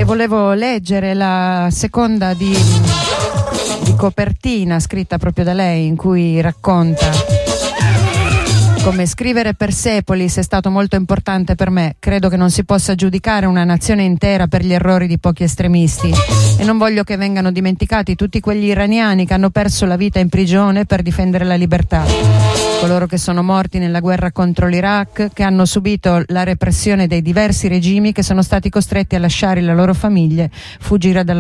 volevo leggere la seconda di copertina scritta proprio da lei, in cui racconta come scrivere Persepolis è stato molto importante per me. Credo che non si possa giudicare una nazione intera per gli errori di pochi estremisti e non voglio che vengano dimenticati tutti quegli iraniani che hanno perso la vita in prigione per difendere la libertà, coloro che sono morti nella guerra contro l'Iraq, che hanno subito la repressione dei diversi regimi, che sono stati costretti a lasciare le loro famiglie, fuggire dalla